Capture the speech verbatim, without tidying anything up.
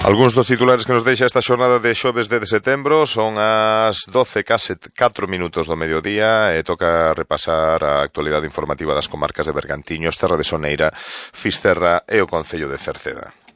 Algúns dos titulares que nos deixa esta xornada de xoves de setembro son as doce case catro minutos do mediodía e toca repasar a actualidade informativa das comarcas de Bergantiños, Terra de Soneira, Fisterra e o concello de Cerceda.